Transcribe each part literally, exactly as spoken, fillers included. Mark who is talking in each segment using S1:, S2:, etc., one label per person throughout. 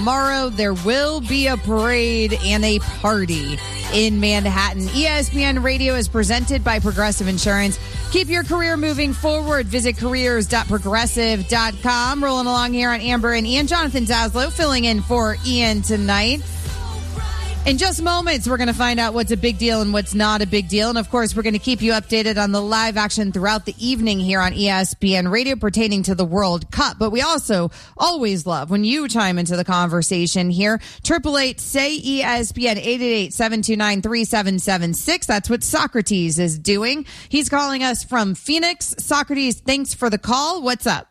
S1: Tomorrow, there will be a parade and a party in Manhattan. E S P N Radio is presented by Progressive Insurance. Keep your career moving forward. Visit careers dot progressive dot com. Rolling along here on Amber and Ian. Jonathan Zaslow filling in for Ian tonight. In just moments, we're going to find out what's a big deal and what's not a big deal. And, of course, we're going to keep you updated on the live action throughout the evening here on E S P N Radio pertaining to the World Cup. But we also always love when you chime into the conversation here. eight eight eight, S A Y, E S P N, eight eight eight, seven two nine, three seven seven six. That's what Socrates is doing. He's calling us from Phoenix. Socrates, thanks for the call. What's up?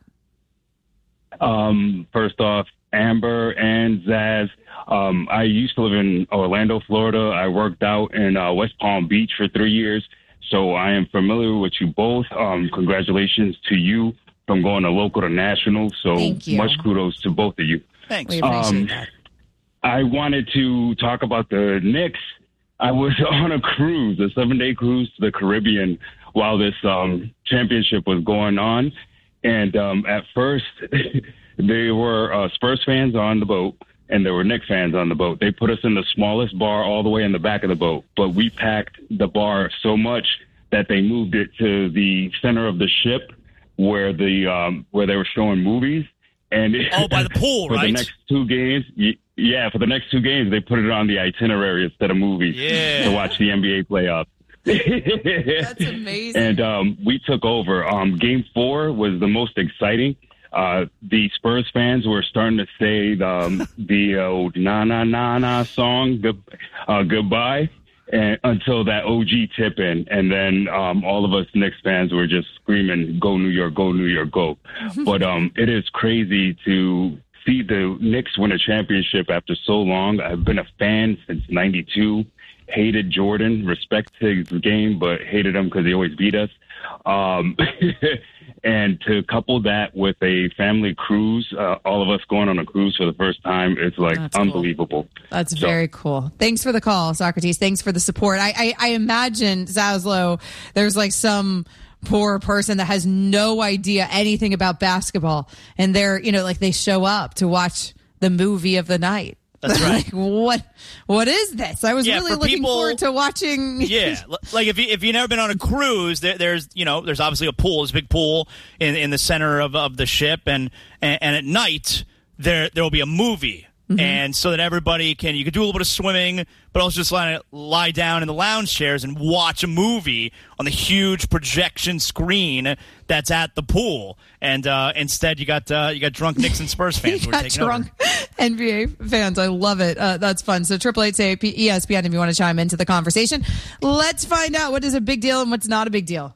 S2: Um, first off, Amber and Zaz. Um, I used to live in Orlando, Florida. I worked out in uh, West Palm Beach for three years, so I am familiar with you both. Um, congratulations to you from going to local to national. So much kudos to both of you.
S3: Thanks.
S1: We appreciate
S2: um,
S1: that.
S2: I wanted to talk about the Knicks. I was on a cruise, a seven-day cruise to the Caribbean while this um, championship was going on. And um, at first, there were uh, Spurs fans on the boat, and there were Knicks fans on the boat. They put us in the smallest bar all the way in the back of the boat, but we packed the bar so much that they moved it to the center of the ship where the um, where they were showing movies. And
S3: oh, by the pool,
S2: for
S3: right?
S2: For the next two games, yeah, for the next two games, they put it on the itinerary instead of movies
S3: yeah.
S2: to watch the N B A playoffs.
S1: That's amazing.
S2: And um, we took over. Um, game four was the most exciting. Uh, the Spurs fans were starting to say the, um, the old na na na na song, good, uh, goodbye, and until that O G tip in, and then um, all of us Knicks fans were just screaming, "Go New York, go New York, go!" But um, it is crazy to see the Knicks win a championship after so long. I've been a fan since ninety-two. Hated Jordan, respect his game, but hated him because he always beat us. Um, and to couple that with a family cruise, uh, all of us going on a cruise for the first time, it's like
S1: That's
S2: unbelievable.
S1: Cool. That's
S2: so.
S1: very cool. Thanks for the call, Socrates. Thanks for the support. I, I, I imagine, Zaslow, there's like some poor person that has no idea anything about basketball, and they're, you know, like they show up to watch the movie of the night.
S3: That's right.
S1: Like, what? What is this? I was
S3: yeah,
S1: really
S3: for
S1: looking
S3: people,
S1: forward to watching.
S3: Yeah, like if you if you've never been on a cruise, there, there's you know there's obviously a pool, there's a big pool in in the center of of the ship, and and, and at night there there will be a movie. Mm-hmm. And so that everybody can, you can do a little bit of swimming, but also just lie, lie down in the lounge chairs and watch a movie on the huge projection screen that's at the pool. And uh, instead, you got uh, you got drunk Knicks and Spurs fans who are taking
S1: drunk
S3: over.
S1: N B A fans. I love it. Uh, that's fun. So triple eight say E S P N if you want to chime into the conversation. Let's find out what is a big deal and what's not a big deal.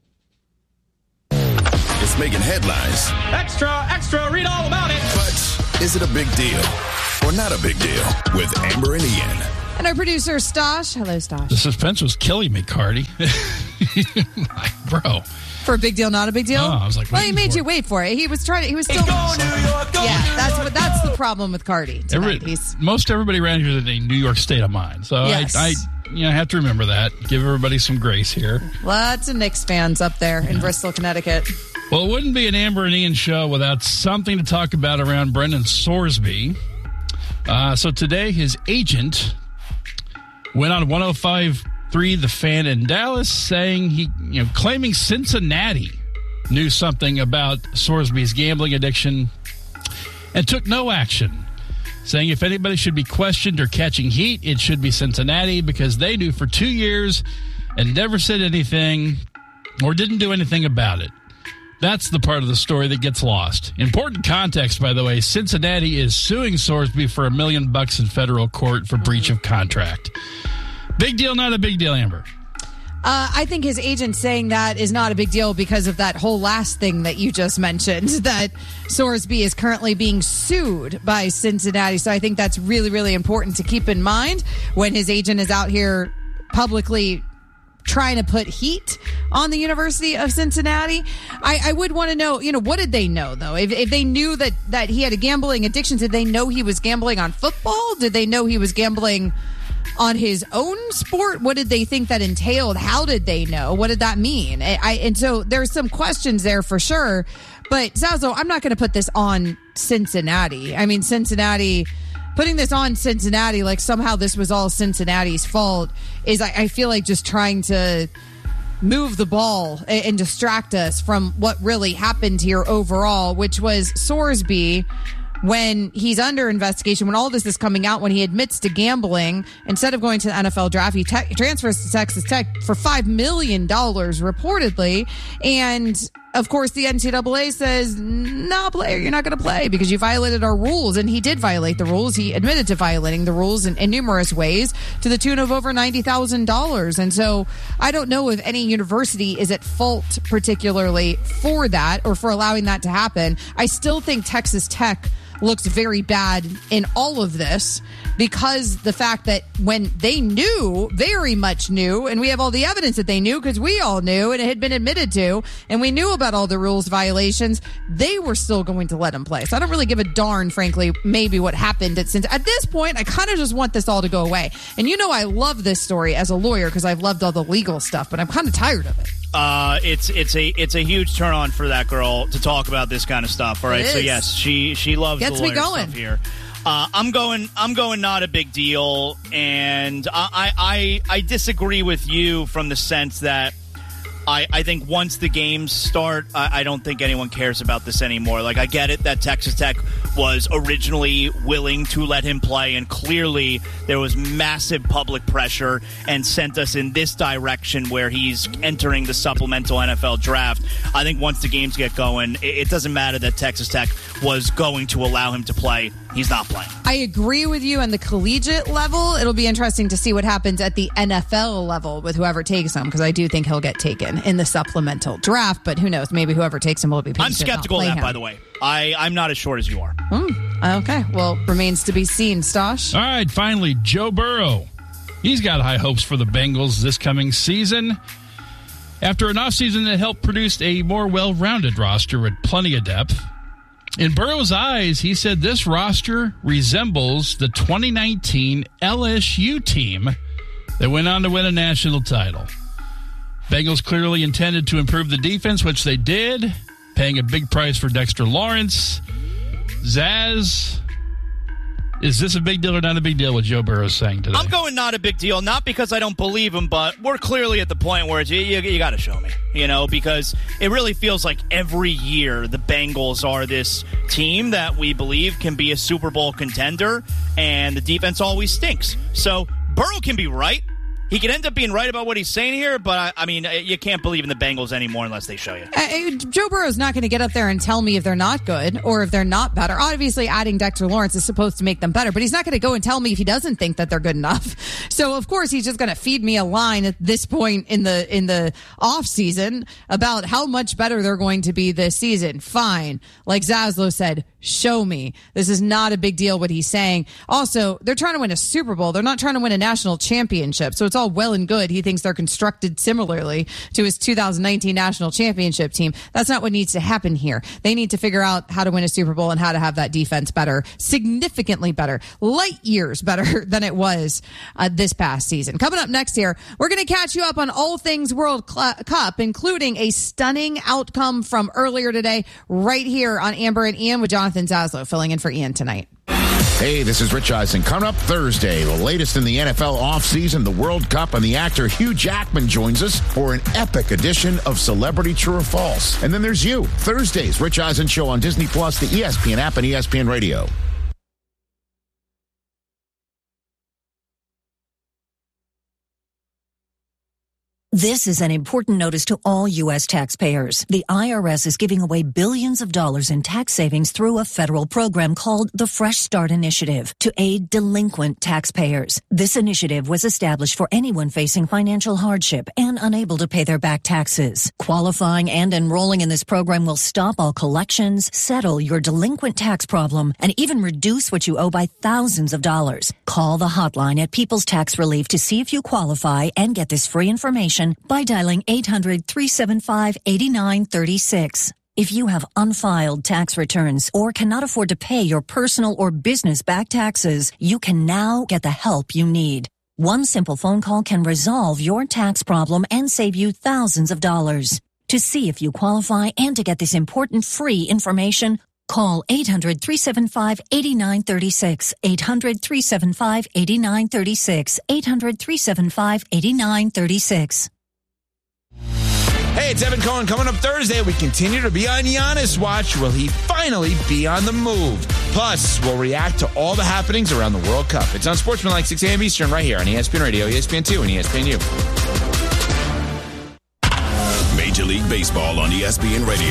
S4: It's making headlines.
S5: Extra, extra, read all about it.
S4: But is it a big deal or not a big deal with Amber and Ian?
S1: And our producer, Stosh. Hello, Stosh.
S6: The suspense was killing me, Cardi. Like, bro.
S1: For a big deal, not a big deal?
S6: Oh, I was like,
S1: well, he made
S6: for
S1: you
S6: it.
S1: wait for it. He was trying to, he was still.
S5: Go New York, go
S1: yeah,
S5: New
S1: that's
S5: York,
S1: what, that's the problem with Cardi tonight.
S6: Every,
S1: He's,
S6: most everybody around here is in a New York state of mind. So
S1: yes.
S6: I, I you know, have to remember that. Give everybody some grace here.
S1: Lots of Knicks fans up there in Bristol, Connecticut.
S6: Well, it wouldn't be an Amber and Ian show without something to talk about around Brendan Sorsby. Uh, so today, his agent went on one oh five point three The Fan in Dallas, saying he, you know, claiming Cincinnati knew something about Sorsby's gambling addiction and took no action, saying if anybody should be questioned or catching heat, it should be Cincinnati because they knew for two years and never said anything or didn't do anything about it. That's the part of the story that gets lost. Important context, by the way, Cincinnati is suing Sorsby for a million bucks in federal court for breach of contract. Big deal, not a big deal, Amber?
S1: Uh, I think his agent saying that is not a big deal because of that whole last thing that you just mentioned, that Sorsby is currently being sued by Cincinnati. So I think that's really, really important to keep in mind when his agent is out here publicly trying to put heat on the University of Cincinnati. I, I would want to know, you know, what did they know, though? If, if they knew that, that he had a gambling addiction, did they know he was gambling on football? Did they know he was gambling on his own sport? What did they think that entailed? How did they know? What did that mean? I, and so there's some questions there for sure. But Zazo, I'm not going to put this on Cincinnati. I mean, Cincinnati, putting this on Cincinnati, like somehow this was all Cincinnati's fault, is I, I feel like just trying to move the ball and, and distract us from what really happened here overall, which was Sorsby, when he's under investigation, when all this is coming out, when he admits to gambling, instead of going to the N F L draft, he te- transfers to Texas Tech for five million dollars reportedly. And of course, the N C double A says, no, player, you're not going to play because you violated our rules. And he did violate the rules. He admitted to violating the rules in, in numerous ways to the tune of over ninety thousand dollars. And so I don't know if any university is at fault particularly for that or for allowing that to happen. I still think Texas Tech looks very bad in all of this because the fact that when they knew, very much knew, and we have all the evidence that they knew because we all knew and it had been admitted to, and we knew about all the rules violations, they were still going to let him play. So I don't really give a darn, frankly, maybe what happened at since at this point, I kind of just want this all to go away. And you know, I love this story as a lawyer because I've loved all the legal stuff, but I'm kind of tired of it.
S3: Uh, it's it's a it's a huge turn on for that girl to talk about this kind of stuff. All right, so yes, she she loves
S1: Gets
S3: the lawyer
S1: me going.
S3: stuff here. Uh, I'm going. I'm going. Not a big deal, and I, I I disagree with you from the sense that I I think once the games start, I, I don't think anyone cares about this anymore. Like I get it that Texas Tech was originally willing to let him play, and clearly there was massive public pressure and sent us in this direction where he's entering the supplemental N F L draft. I think once the games get going, it, it doesn't matter that Texas Tech was going to allow him to play. He's not playing.
S1: I agree with you on the collegiate level. It'll be interesting to see what happens at the N F L level with whoever takes him, because I do think he'll get taken in the supplemental draft, but who knows? Maybe whoever takes him will be patient.
S3: I'm skeptical of that,
S1: him.
S3: by the way. I, I'm not as short as you are.
S1: Mm, okay. Well, remains to be seen, Stosh.
S6: All right, finally, Joe Burrow. He's got high hopes for the Bengals this coming season. After an offseason that helped produce a more well-rounded roster with plenty of depth, in Burrow's eyes, he said this roster resembles the twenty nineteen L S U team that went on to win a national title. Bengals clearly intended to improve the defense, which they did, paying a big price for Dexter Lawrence. Zaz, is this a big deal or not a big deal, what Joe Burrow is saying today?
S3: I'm going not a big deal, not because I don't believe him, but we're clearly at the point where it's, you, you, you got to show me, you know, because it really feels like every year the Bengals are this team that we believe can be a Super Bowl contender, and the defense always stinks. So Burrow can be right. He could end up being right about what he's saying here, but, I, I mean, you can't believe in the Bengals anymore unless they show you.
S1: Uh, Joe Burrow's not going to get up there and tell me if they're not good or if they're not better. Obviously, adding Dexter Lawrence is supposed to make them better, but he's not going to go and tell me if he doesn't think that they're good enough. So, of course, he's just going to feed me a line at this point in the in the off season about how much better they're going to be this season. Fine. Like Zaslow said, show me. This is not a big deal what he's saying. Also, they're trying to win a Super Bowl. They're not trying to win a national championship. So it's all well and good. He thinks they're constructed similarly to his two thousand nineteen national championship team. That's not what needs to happen here. They need to figure out how to win a Super Bowl and how to have that defense better, significantly better, light years better than it was uh, this past season. Coming up next here, we're going to catch you up on all things World Cl- Cup, including a stunning outcome from earlier today, right here on Amber and Ian with Jonathan Zaslow filling in for Ian tonight.
S7: Hey, this is Rich Eisen. Coming up Thursday, the latest in the N F L offseason, the World Cup, and the actor Hugh Jackman joins us for an epic edition of Celebrity True or False. And then there's you. Thursdays, Rich Eisen Show on Disney Plus, the E S P N app, and E S P N Radio.
S8: This is an important notice to all U S taxpayers. The I R S is giving away billions of dollars in tax savings through a federal program called the Fresh Start Initiative to aid delinquent taxpayers. This initiative was established for anyone facing financial hardship and unable to pay their back taxes. Qualifying and enrolling in this program will stop all collections, settle your delinquent tax problem, and even reduce what you owe by thousands of dollars. Call the hotline at People's Tax Relief to see if you qualify and get this free information by dialing eight hundred, three seven five, eight nine three six. If you have unfiled tax returns or cannot afford to pay your personal or business back taxes, you can now get the help you need. One simple phone call can resolve your tax problem and save you thousands of dollars. To see if you qualify and to get this important free information, Call eight hundred, three seven five, eight nine three six. eight hundred, three seven five, eight nine three six. eight hundred, three seven five, eight nine three six.
S9: Hey, it's Evan Cohen. Coming up Thursday, we continue to be on Giannis watch. Will he finally be on the move? Plus, we'll react to all the happenings around the World Cup. It's on Sportsmanlike, six a.m. Eastern, right here on E S P N Radio, E S P N two, and E S P N U.
S4: Major League Baseball on E S P N Radio.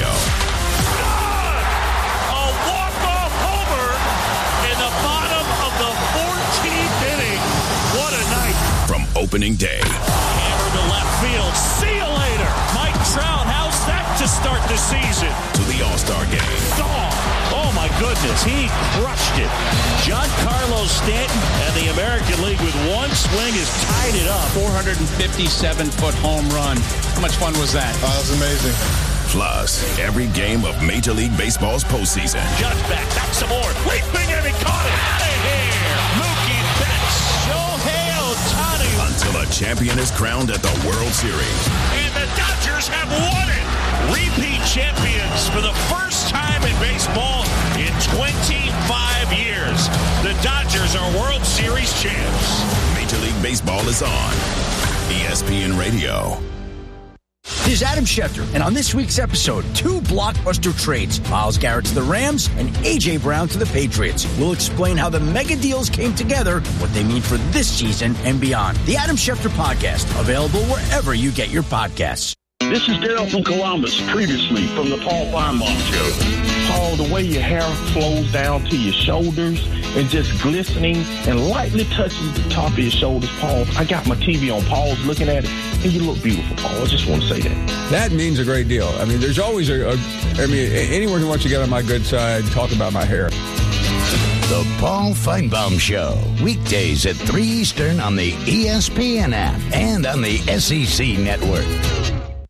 S4: Opening day.
S10: Hammer to left field. See you later. Mike Trout, how's that to start the season?
S4: To the All-Star game.
S10: Gone. Oh, my goodness. He crushed it. Giancarlo Stanton and the American League with one swing has tied it up.
S11: four hundred fifty-seven foot home run. How much fun was that?
S12: Oh, that's amazing.
S4: Plus, every game of Major League Baseball's postseason.
S10: Judge back. Back some more. Leaping and he caught it. Out of here. Mookie Betts. Shohei Ohtani.
S4: Until a champion is crowned at the World Series.
S10: And the Dodgers have won it. Repeat champions for the first time in baseball in twenty-five years. The Dodgers are World Series champs.
S4: Major League Baseball is on E S P N Radio.
S13: This is Adam Schefter, and on this week's episode, two blockbuster trades. Myles Garrett to the Rams and A J. Brown to the Patriots. We'll explain how the mega deals came together, what they mean for this season and beyond. The Adam Schefter Podcast, available wherever you get your podcasts.
S14: This is Daryl from Columbus, previously from the Paul Feinbaum Show. Paul, the way your hair flows down to your shoulders and just glistening and lightly touches the top of your shoulders, Paul. I got my T V on, Paul's looking at it, and you look beautiful, Paul. I just want to say that.
S15: That means a great deal. I mean, there's always a, a I mean, anyone who wants to get on my good side, talk about my hair.
S16: The Paul Feinbaum Show, weekdays at three Eastern on the E S P N app and on the S E C network.